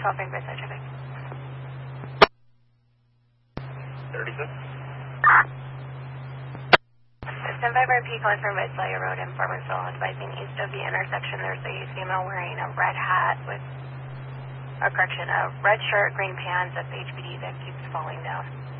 12 by side traffic. 36. Stand by RP calling from Visalia Road in Farmersville, advising east of the intersection there's a female wearing a red hat with, a red shirt, green pants at the HPD that keeps falling down.